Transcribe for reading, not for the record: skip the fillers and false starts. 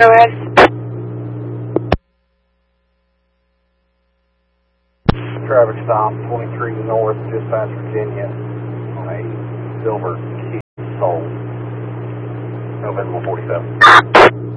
Go ahead. Traffic stop 23 North, Dispatch, Virginia, on a silver Kia Soul, November 47.